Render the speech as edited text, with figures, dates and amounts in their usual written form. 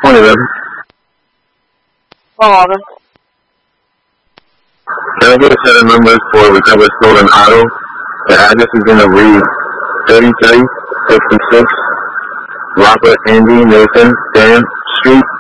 1011. 11. Can I get a set of numbers for recovered stolen auto? The address is going to read 3356 Robert Andy Nathan Dam Street,